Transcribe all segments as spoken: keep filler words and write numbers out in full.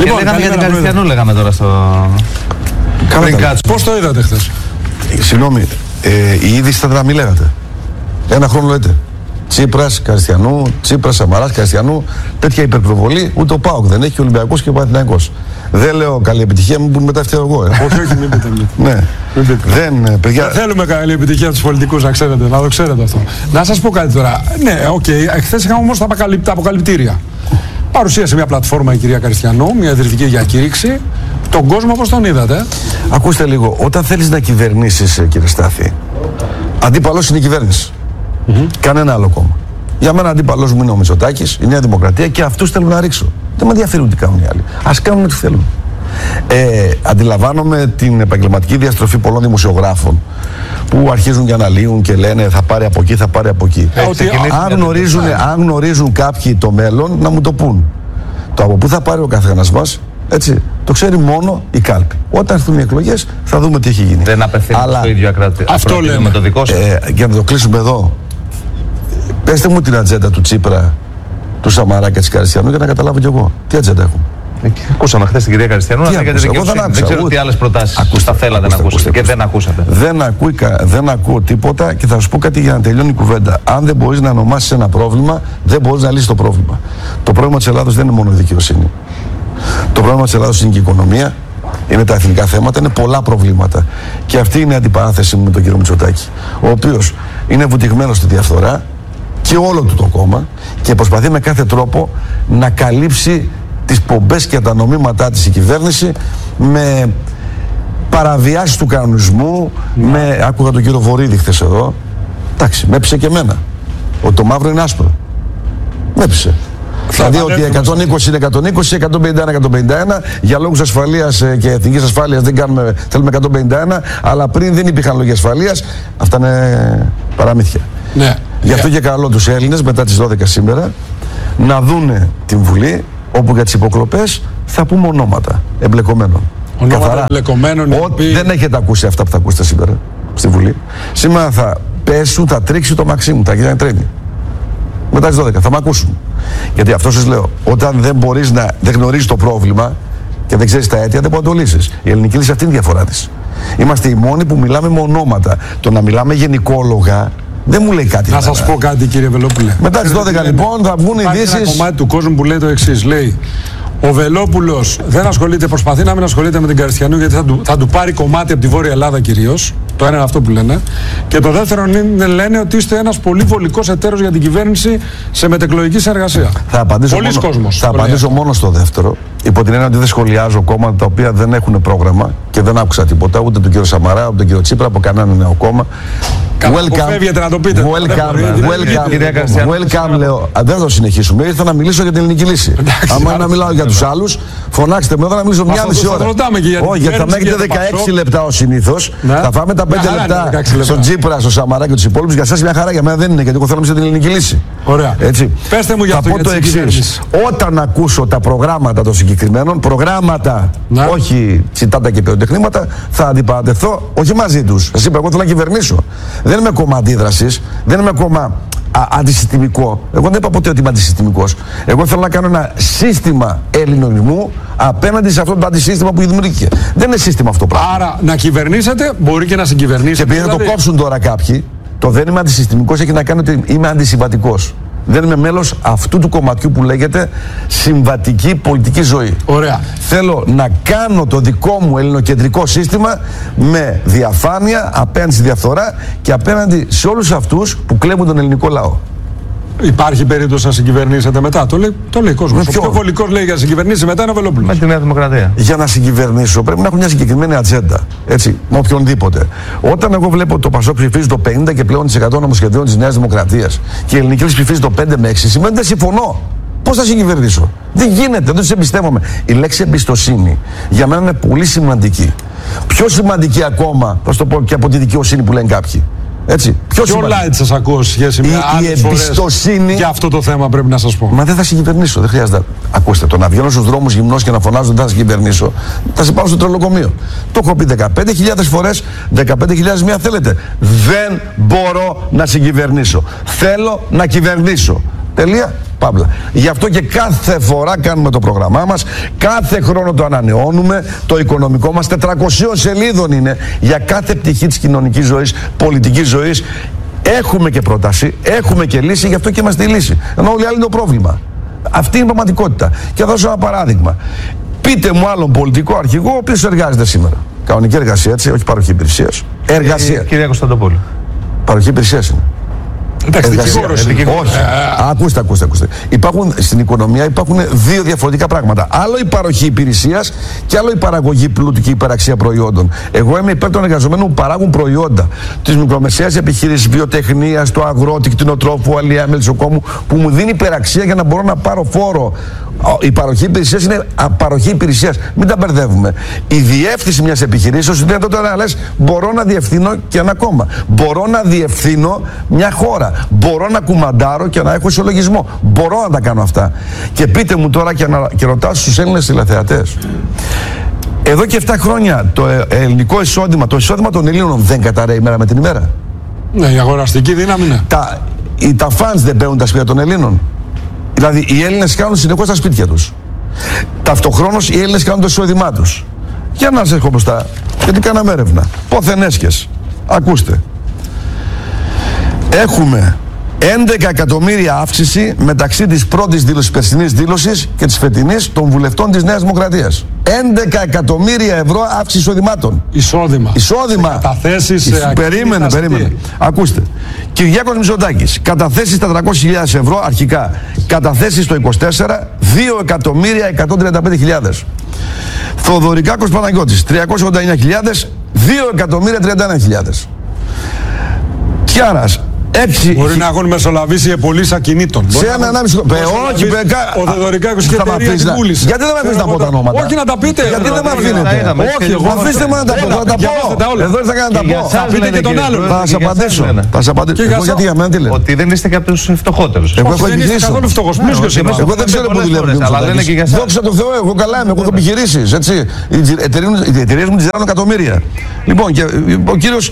Λοιπόν, λέγαμε για την Καριστιανού, λέγαμε τώρα στο. Πώς το είδατε χθες? Συγγνώμη, ε, η είδηση θα να μην λέγατε. Ένα χρόνο λέτε. Τσίπρας, Καριστιανού, Τσίπρας, Σαμαράς, Καριστιανού. Τέτοια υπερπροβολή ούτε ο ΠΑΟΚ δεν έχει, ο Ολυμπιακός και ο Παναθηναϊκός. Δεν λέω καλή επιτυχία, μην πούν μετά φταίω εγώ. Ε. Όχι, όχι, μην πείτε. Ναι. Δεν, παιδιά... δεν θέλουμε καλή επιτυχία από τους πολιτικούς, να ξέρετε, να το ξέρετε αυτό. Να σας πω κάτι τώρα. Ναι, οκ, okay. Χθες είχαμε όμως τα αποκαλυπτήρια. Παρουσίασε μια πλατφόρμα η κυρία Καριστιανού, μια ιδρυτική διακήρυξη. Τον κόσμο πώς τον είδατε? Ακούστε λίγο, όταν θέλεις να κυβερνήσεις, κύριε Στάθη, αντίπαλος είναι η κυβέρνηση. Mm-hmm. Κανένα άλλο κόμμα. Για μένα αντίπαλος μου είναι ο Μητσοτάκης, η Νέα Δημοκρατία και αυτούς θέλουν να ρίξω. Δεν με ενδιαφέρουν τι κάνουν οι άλλοι. Ας κάνουν ό,τι θέλουν. Ε, αντιλαμβάνομαι την επαγγελματική διαστροφή πολλών δημοσιογράφων που αρχίζουν και αναλύουν και λένε θα πάρει από εκεί, θα πάρει από εκεί. Ε, ότι, αν, γνωρίζουν, αν γνωρίζουν κάποιοι το μέλλον, να μου το πούν. Το από πού θα πάρει ο καθένας μας, έτσι, το ξέρει μόνο η κάλπη. Όταν έρθουν οι εκλογές θα δούμε τι έχει γίνει. Δεν απευθύνεται στο ίδιο ακράτη. Αυτό λέμε. Με το δικό σας. Ε, για να το κλείσουμε εδώ, πέστε μου την ατζέντα του Τσίπρα, του Σαμαρά και της Καριστιανού για να καταλάβω κι εγώ. Τι ατζέντα έχουν? Ακούσαμε χθες την κυρία Καριστιανού να λέγεται δικαιοσύνη. Δεν ξέρω ούτε... τι άλλες προτάσεις ακούστε, θα θέλατε ακούστε, να ακούσετε και δεν ακούσατε. Δεν, ακούει, δεν ακούω τίποτα και θα σας πω κάτι για να τελειώνει η κουβέντα. Αν δεν μπορείς να ονομάσεις ένα πρόβλημα, δεν μπορείς να λύσεις το πρόβλημα. Το πρόβλημα της Ελλάδος δεν είναι μόνο η δικαιοσύνη. Το πρόβλημα της Ελλάδος είναι και η οικονομία, είναι τα εθνικά θέματα, είναι πολλά προβλήματα. Και αυτή είναι η αντιπαράθεση μου με τον κύριο Μητσοτάκη, ο οποίος είναι βουτυγμένος στη διαφθορά και όλο του το κόμμα και προσπαθεί με κάθε τρόπο να καλύψει τις πομπές και τα νομίματά της η κυβέρνηση με παραβιάσεις του κανονισμού, ναι. με, άκουγα τον κύριο Βορίδη χθες εδώ, εντάξει, με έπεισε και εμένα, ότι το μαύρο είναι άσπρο. Με έπεισε. Δηλαδή ότι εκατόν είκοσι είναι εκατόν είκοσι, εκατόν πενήντα ένα εκατόν πενήντα ένα, για λόγους ασφαλείας και εθνικής ασφάλειας δεν κάνουμε, θέλουμε εκατόν πενήντα ένα, αλλά πριν δεν υπήρχαν λόγοι ασφαλείας, αυτά είναι παραμύθια. Ναι. Γι' αυτό και καλό τους Έλληνες μετά τις δώδεκα σήμερα να δούνε την Βουλή, όπου για τις υποκλοπές θα πούμε ονόματα εμπλεκομένων. Ονόματα καθαρά. Εμπλεκομένων. Ο, οποίοι... Δεν έχετε ακούσει αυτά που θα ακούσετε σήμερα στη Βουλή. Σήμερα θα πέσουν, θα τρίξει το Μαξίμου, θα γίνει τρένι. Μετά τις δώδεκα θα με ακούσουν. Γιατί αυτό σας λέω, όταν δεν μπορείς να, δεν γνωρίζεις το πρόβλημα και δεν ξέρεις τα αίτια, δεν μπορεί να το λύσεις. Η ελληνική λύση αυτή είναι η διαφορά της. Είμαστε οι μόνοι που μιλάμε με ονόματα. Το να μιλάμε γενικόλογα δεν μου λέει κάτι. Να σας πω κάτι, κύριε Βελόπουλε. Μετά τις δώδεκα λοιπόν θα βγουν ειδήσεις. Υπάρχει ένα κομμάτι του κόσμου που λέει το εξής. Λέει, ο Βελόπουλος δεν ασχολείται, προσπαθεί να μην ασχολείται με την Καριστιανού γιατί θα του, θα του πάρει κομμάτι από τη Βόρεια Ελλάδα κυρίως. Το ένα είναι αυτό που λένε. Και το δεύτερο είναι, λένε ότι είστε ένας πολύ βολικός εταίρος για την κυβέρνηση σε μετεκλογική συνεργασία. Θα απαντήσω, Πολύς μόνο, κόσμος, θα απαντήσω μόνο στο δεύτερο. Υπό την έννοια ότι δεν σχολιάζω κόμματα τα οποία δεν έχουν πρόγραμμα και δεν άκουσα τίποτα ούτε τον κύριο Σαμαρά, ούτε τον κύριο Τσίπρα από κανένα νέο κόμμα. Welcome, να το πείτε. Welcome, welcome, welcome, λέω. Δεν θα το συνεχίσουμε. Ήρθα να μιλήσω για την ελληνική λύση. Αν να μιλάω για τους άλλους, φωνάξτε με εδώ να μιλήσω μια μισή ώρα. Όχι, γιατί θα με έχετε δεκαέξι λεπτά ως συνήθως. Θα φάμε τα πέντε λεπτά στον Τσίπρα, στον Σαμαρά και τους υπόλοιπους. Για εσάς μια χαρά, για μένα δεν είναι, γιατί εγώ θέλω να μιλήσω για την ελληνική λύση. Ωραία. Πέστε μου για αυτό. Θα πω το εξής. Όταν ακούσω τα προγράμματα των συγκεκριμένων, προγράμματα, όχι τσιτάτα και πυροτεχνήματα, θα αντιπαρατεθώ όχι μαζί τους. Σας είπα, εγώ θέλω να κυβερνήσω. Δεν είμαι κόμμα αντίδρασης, δεν είμαι κόμμα α, αντισυστημικό. Εγώ δεν είπα ποτέ ότι είμαι αντισυστημικός. Εγώ θέλω να κάνω ένα σύστημα ελληνισμού απέναντι σε αυτό το αντισύστημα που δημιουργήθηκε. Δεν είναι σύστημα αυτό πράγμα. Άρα να κυβερνήσετε μπορεί και να συγκυβερνήσετε. Και επειδή δηλαδή... θα το κόψουν τώρα κάποιοι, το δεν είμαι αντισυστημικός έχει να κάνει ότι είμαι αντισυμβατικός. Δεν είμαι μέλος αυτού του κομματιού που λέγεται συμβατική πολιτική ζωή. Ωραία. Θέλω να κάνω το δικό μου ελληνοκεντρικό σύστημα με διαφάνεια απέναντι στη διαφθορά και απέναντι σε όλους αυτούς που κλέβουν τον ελληνικό λαό. Υπάρχει περίπτωση να συγκυβερνήσετε μετά. Το λέει, το λέει ο κόσμος. Ο πιο βολικός λέει για να συγκυβερνήσει μετά είναι ο Βελόπουλος. Με τη Νέα Δημοκρατία. Για να συγκυβερνήσω πρέπει να έχω μια συγκεκριμένη ατζέντα. Έτσι, με οποιονδήποτε. Όταν εγώ βλέπω το Πασόκ ψηφίζει το πενήντα και πλέον τοις εκατό νομοσχεδίων της Νέας Δημοκρατίας και η ελληνική λύση ψηφίζει το πέντε με έξι, σημαίνει δεν συμφωνώ. Πώς θα συγκυβερνήσω? Δεν γίνεται, δεν τους εμπιστεύομαι. Η λέξη εμπιστοσύνη για μένα είναι πολύ σημαντική. Πιο σημαντική ακόμα, θα το πω και από τη δικαιοσύνη που λένε κάποιοι. Έτσι. Πιο light σας ακούω σχέση με άλλες εμπιστοσύνη για αυτό το θέμα πρέπει να σας πω. Μα δεν θα συγκυβερνήσω, δεν χρειάζεται. Ακούστε, το να βγαίνω στους δρόμους γυμνός και να φωνάζω δεν θα συγκυβερνήσω, θα σε πάω στο τρελοκομείο. Το έχω πει δεκαπέντε χιλιάδες φορές, δεκαπέντε χιλιάδες μία θέλετε. Δεν μπορώ να συγκυβερνήσω. Θέλω να κυβερνήσω. Τελεία. Παύλα. Γι' αυτό και κάθε φορά κάνουμε το πρόγραμμά μας, κάθε χρόνο το ανανεώνουμε, το οικονομικό μας τετρακόσιες σελίδων είναι για κάθε πτυχή της κοινωνικής ζωής, πολιτικής ζωής. Έχουμε και πρόταση, έχουμε και λύση, γι' αυτό και είμαστε η λύση. Ενώ όλοι οι άλλοι είναι το πρόβλημα. Αυτή είναι η πραγματικότητα. Και θα δώσω ένα παράδειγμα. Πείτε μου άλλον πολιτικό αρχηγό ο οποίος εργάζεται σήμερα. Κανονική εργασία, έτσι, όχι παροχή υπηρεσίας. Εργασία. Ε, κυρία Κωνσταντοπούλου. Παροχή υπηρεσίας είναι. Εντάξει, όχι. Ακούστε, ακούστε, ακούστε. Υπάρχουν, στην οικονομία υπάρχουν δύο διαφορετικά πράγματα. Άλλο η παροχή υπηρεσίας και άλλο η παραγωγή πλούτου και υπεραξία προϊόντων. Εγώ είμαι υπέρ των εργαζομένων που παράγουν προϊόντα. Τη μικρομεσαίας επιχείρησης, βιοτεχνίας, του αγρότη, κτηνοτρόφου, αλιέα, μελισσοκόμου, που μου δίνει υπεραξία για να μπορώ να πάρω φόρο. Η παροχή υπηρεσίας είναι παροχή υπηρεσίας. Μην τα μπερδεύουμε. Η διεύθυνση μιας επιχειρήσεως είναι τότε να λες: μπορώ να διευθύνω και ένα κόμμα. Μπορώ να διευθύνω μια χώρα. Μπορώ να κουμαντάρω και να έχω ισολογισμό. Μπορώ να τα κάνω αυτά. Και πείτε μου τώρα και, να, και ρωτάω στους Έλληνες τηλεθεατές. Εδώ και επτά χρόνια το ελληνικό εισόδημα, το εισόδημα των Ελλήνων δεν καταραίει μέρα με την ημέρα. Ναι, η αγοραστική δύναμη είναι. Τα, οι, τα φανς δεν παίρνουν τα σπίτια των Ελλήνων. Δηλαδή οι Έλληνες κάνουν συνεχώς τα σπίτια τους. Ταυτοχρόνως οι Έλληνες κάνουν το εισόδημά τους. Για να σας έχω μπροστά, γιατί κάναμε έρευνα. Πόθεν έσχες. Ακούστε. Έχουμε έντεκα εκατομμύρια αύξηση μεταξύ της πρώτης δήλωσης, περσινής δήλωσης και της φετινής των βουλευτών της Νέας Δημοκρατίας. έντεκα εκατομμύρια ευρώ αύξηση εισοδημάτων. Εισόδημα. Εισόδημα. Καταθέσεις. Περίμενε, περίμενε. Ακούστε. Κυριάκος Μητσοτάκης. Καταθέσεις τετρακόσιες χιλιάδες ευρώ αρχικά. Καταθέσεις το είκοσι τέσσερα, δύο εκατομμύρια εκατόν τριάντα πέντε χιλιάδες. Θοδωρικάκος Παναγιώτης. τριακόσιες ογδόντα εννέα χιλιάδες, δύο εκατομμύρια τριάντα ένα χιλιάδες. Κιάρας. έξι... Μπορεί να έχουν μεσολαβήσει επολύσεις ακινήτων. Σε ένα ανάμιση. Όχι, ο Θοδωρικάκος και εταιρεία την πούλησε. Γιατί δεν με αφήνετε να πω τα ονόματα? Όχι, να τα πείτε. Γιατί δεν με αφήνετε? Όχι, εγώ αφήστε με να τα πω. Θα τα πω. Εδώ ήρθα να τα πω. Θα πείτε και τον άλλον. Θα σας απαντήσω. Θα σας απαντήσω. Εγώ γιατί για μένα τι λέτε? Ότι δεν είστε και από τους φτωχότερους. Εγώ έχω δεν είστε καθόλου φτωχός. Πλούσιος είμαι. Εγώ δεν ξέρω πού δουλεύουν. Δόξα τω Θεώ, εγώ καλά είμαι. Εγώ έχω επιχειρήσεις. Οι εταιρείες μου τις δίνουν εκατομμύρια. Λοιπόν, ο κύριος,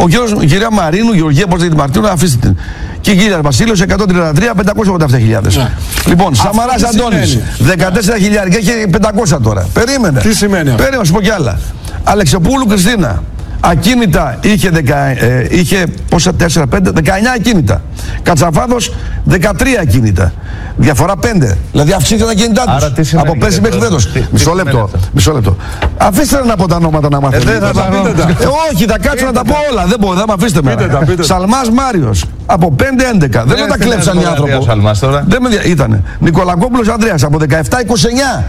η κυρία Μαρίνου, Γεωργία, πώς λέγεται Μαρτίνου, αφήστε την. Και η κυρία Βασίλειος, εκατόν τριάντα τρία, πεντακόσιες ογδόντα επτά χιλιάδες. Ναι. Λοιπόν, Σαμαράς Αντώνης, δεκατέσσερα χιλιάδες και έχει πεντακόσια τώρα. Περίμενε. Τι σημαίνει αυτό? Περίμενε, σου πω κι άλλα. Αλεξοπούλου Κριστίνα, ακίνητα είχε, δεκα, ε, είχε πόσα, τέσσερα, πέντε, δεκαεννέα ακίνητα. Κατσαφάδος, δεκατρία ακίνητα. Διαφορά πέντε. Δηλαδή αυξήθηκαν τα ακίνητά τους. Από πέρσι μέχρι φέτος. Μισό λεπτό. Μισό λεπτό. Αφήστε να πω τα ονόματα να μάθετε. Ε, ε, όχι, θα κάτσω να τα πω όλα. Δεν μπορώ, δεν με αφήστε με. Σαλμάς Μάριος. Από πέντε έντεκα. Δεν τα κλέψαν οι άνθρωποι. Δεν με ήτανε. Νικολακόπουλος Ανδρέας από δεκαεπτά είκοσι εννέα.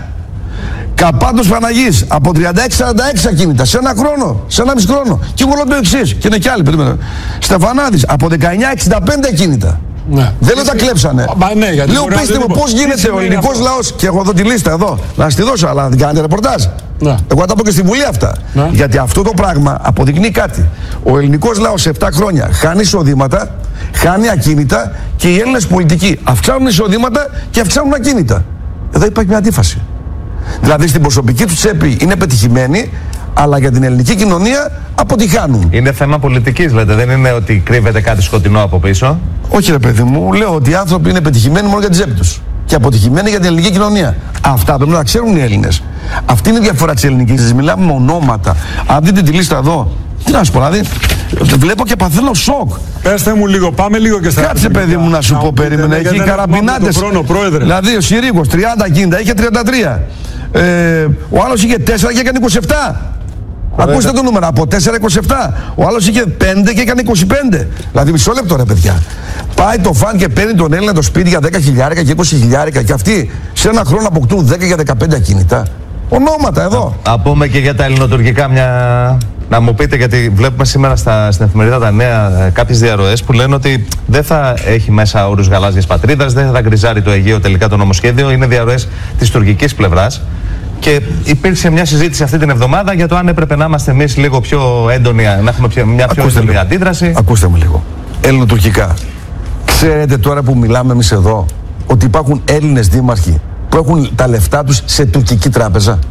Καπάτος Παναγής από τριάντα έξι σαράντα έξι ακίνητα σε ένα χρόνο, σε ένα μισή χρόνο. Και εγώ λέω το εξής, και είναι κι άλλοι. Περίμενα. Στεφανάδης από δεκαεννέα εξήντα πέντε ακίνητα. Ναι. Δεν λέω τα κλέψανε. Μα, ναι, λέω πέστε μου πώς γίνεται ο ελληνικός λαός. Και έχω εδώ τη λίστα εδώ. Να σας τη δώσω, αλλά να την κάνετε ρεπορτάζ. Ναι. Εγώ θα τα πω και στη Βουλή αυτά. Ναι. Γιατί αυτό το πράγμα αποδεικνύει κάτι. Ο ελληνικός λαός σε επτά χρόνια χάνει εισοδήματα, χάνει ακίνητα και οι Έλληνες πολιτικοί αυξάνουν εισοδήματα και αυξάνουν ακίνητα. Εδώ υπάρχει μια αντίφαση. Δηλαδή στην προσωπική του τσέπη είναι πετυχημένοι, αλλά για την ελληνική κοινωνία αποτυχάνουν. Είναι θέμα πολιτικής, λέτε, δεν είναι ότι κρύβεται κάτι σκοτεινό από πίσω. Όχι, ρε παιδί μου, λέω ότι οι άνθρωποι είναι πετυχημένοι μόνο για την τσέπη τους. Και αποτυχημένοι για την ελληνική κοινωνία. Αυτά πρέπει να ξέρουν οι Έλληνες. Αυτή είναι η διαφορά της ελληνικής. Μιλάμε με ονόματα. Αν δείτε τη λίστα εδώ, τι να σου πω, δηλαδή, βλέπω και παθαίνω σοκ. Πέστε μου λίγο, πάμε λίγο και στα. Κάτσε, παιδί μου, να σου πω, περίμενα. Έχει καραμπινάτες. Δηλαδή, ο Συρίγος τριάντα ακίνητα, είχε τριάντα τρία. Ε, ο άλλος είχε τέσσερα και έκανε είκοσι επτά. Ωραία. Ακούστε το νούμερο, από τέσσερα είκοσι επτά. Ο άλλος είχε πέντε και έκανε είκοσι πέντε. Δηλαδή μισό λεπτό, ρε παιδιά. Πάει το φαν και παίρνει τον Έλληνα το σπίτι για δέκα χιλιάρικα και είκοσι χιλιάρικα και αυτοί σε ένα χρόνο αποκτούν δέκα για δεκαπέντε ακίνητα. Ονόματα εδώ. Να πούμε και για τα ελληνοτουρκικά μια... Να μου πείτε, γιατί βλέπουμε σήμερα στα, στην εφημερίδα τα νέα κάποιες διαρροές που λένε ότι δεν θα έχει μέσα όρους γαλάζιας πατρίδας, δεν θα γκριζάρει το Αιγαίο τελικά το νομοσχέδιο. Είναι διαρροές της τουρκικής πλευράς. Και υπήρξε μια συζήτηση αυτή την εβδομάδα για το αν έπρεπε να είμαστε εμείς λίγο πιο έντονοι, να έχουμε μια πιο έντονη αντίδραση. Ακούστε με λίγο. Ελληνοτουρκικά. Ξέρετε τώρα που μιλάμε εμείς εδώ ότι υπάρχουν Έλληνες δήμαρχοι που έχουν τα λεφτά τους σε τουρκική τράπεζα.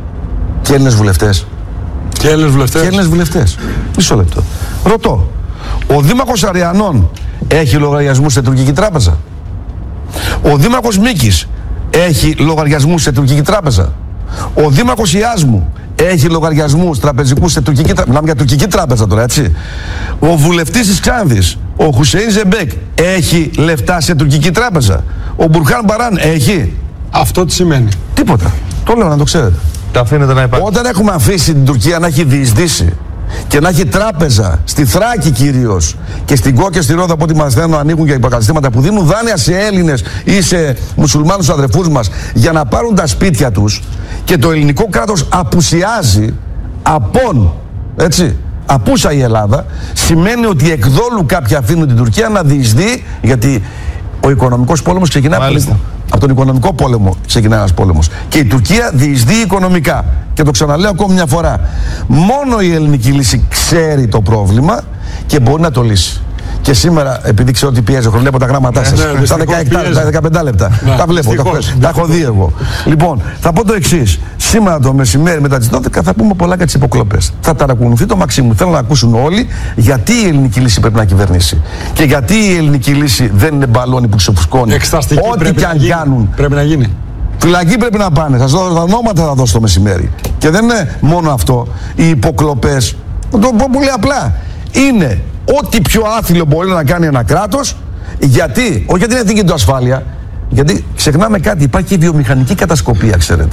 Και Έλληνες βουλευτές. Και Έλληνες βουλευτές. Και Έλληνες βουλευτές. Μισό λεπτό. Ρωτώ. Ο Δήμαρχος Αριανών έχει λογαριασμού σε τουρκική τράπεζα. Ο Δήμαρχος Μίκης έχει λογαριασμούς σε τουρκική τράπεζα. Ο Δήμαρχος Ιάσμου έχει λογαριασμούς τραπεζικούς σε τουρκική τράπεζα. Μιλάμε για τουρκική τράπεζα τώρα, έτσι. Ο βουλευτής της Ξάνθης, ο Χουσέιν Ζεμπέκ, έχει λεφτά σε τουρκική τράπεζα. Ο Μπουρχάν Μπαράν έχει. Αυτό τι σημαίνει? Τίποτα. Το λέω να το ξέρετε. Τα αφήνετε να υπάρχει. Όταν έχουμε αφήσει την Τουρκία να έχει διεισδύσει και να έχει τράπεζα στη Θράκη κυρίως και στην Κό και στη Ρόδο, από ό,τι μαθαίνω, ανοίγουν για υποκαταστήματα που δίνουν δάνεια σε Έλληνες ή σε μουσουλμάνους αδερφούς μας για να πάρουν τα σπίτια τους, και το ελληνικό κράτος απουσιάζει απόν, έτσι, απούσα η Ελλάδα, σημαίνει ότι εκδόλου κάποιοι αφήνουν την Τουρκία να διεισδύει, γιατί ο οικονομικός πόλεμος ξεκινάει από, από τον οικονομικό πόλεμο. Ξεκινάει ένας πόλεμος. Και η Τουρκία διεισδύει οικονομικά. Και το ξαναλέω ακόμη μια φορά. Μόνο η ελληνική λύση ξέρει το πρόβλημα και μπορεί να το λύσει. Και σήμερα, επειδή ξέρω ότι πιέζει, βλέπω τα γράμματά σας. Ναι, ναι, στα δεκαπέντε λεπτά. Ναι, τα βλέπω, τα, τα έχω δει εγώ. Λοιπόν, θα πω το εξής. Σήμερα το μεσημέρι μετά τις δώδεκα θα πούμε πολλά για τις υποκλοπές. Θα ταρακουνηθεί το Μαξίμου. Θέλω να ακούσουν όλοι γιατί η ελληνική λύση πρέπει να κυβερνήσει. Και γιατί η ελληνική λύση δεν είναι μπαλόνι που ξεφουσκώνει. Ό,τι και αν κάνουν. Πρέπει να γίνει. Φυλακή πρέπει να πάνε. Θα σας δώσω τα ονόματα, θα δώσω το μεσημέρι. Και δεν είναι μόνο αυτό. Οι υποκλοπές, να το πω πολύ απλά, είναι ό,τι πιο άθλιο μπορεί να κάνει ένα κράτος. Γιατί, όχι γιατί είναι εθνική του ασφάλεια, γιατί ξεχνάμε κάτι, υπάρχει και βιομηχανική κατασκοπία, ξέρετε.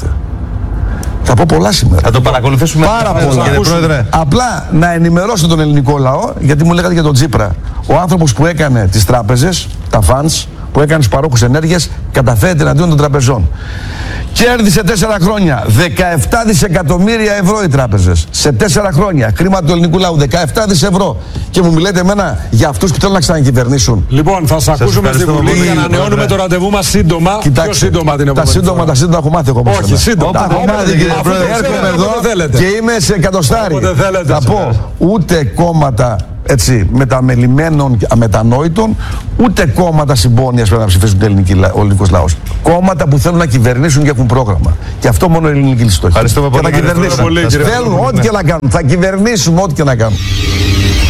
Θα πω πολλά σήμερα. Θα το παρακολουθήσουμε πάρα πολλά. Κύριε Πρόεδρε. Απλά να ενημερώσω τον ελληνικό λαό, γιατί μου λέγατε για τον Τσίπρα. Ο άνθρωπος που έκανε τις τράπεζες, τα funds, που έκανε στους παρόχους ενέργειας, καταφέρεται εναντίον των τραπεζών. Κέρδισε τέσσερα χρόνια δεκαεπτά δισεκατομμύρια ευρώ οι τράπεζες. Σε τέσσερα χρόνια. Κρίμα του ελληνικού λαού. δεκαεπτά δισεκατομμύρια ευρώ. Και μου μιλάτε εμένα για αυτούς που θέλουν να ξανακυβερνήσουν. Λοιπόν, θα σας ακούσουμε στη Βουλή και ανανεώνουμε το ραντεβού μας σύντομα. Κοιτάξτε, πιο σύντομα την επόμενη τα σύντομα, φορά. τα σύντομα έχω μάθει εγώ. Όχι, σύντομα. Τα έχω μάθει, κύριε Πρόεδρε. Έρχομαι εδώ και είμαι σε εκατοστάρι. Θα πω, ούτε κόμματα έτσι μεταμελημένων, αμετανόητων, ούτε κόμματα συμπόνιας πρέπει να ψηφίσουν ο ελληνικός λαός. Κόμματα που θέλουν να κυβερνήσουν και έχουν πρόγραμμα. Και αυτό μόνο η ελληνική λύση το έχει. Ευχαριστούμε πολύ. Θέλουν ό,τι και να κάνουν. Θα κυβερνήσουμε ό,τι και να κάνουν.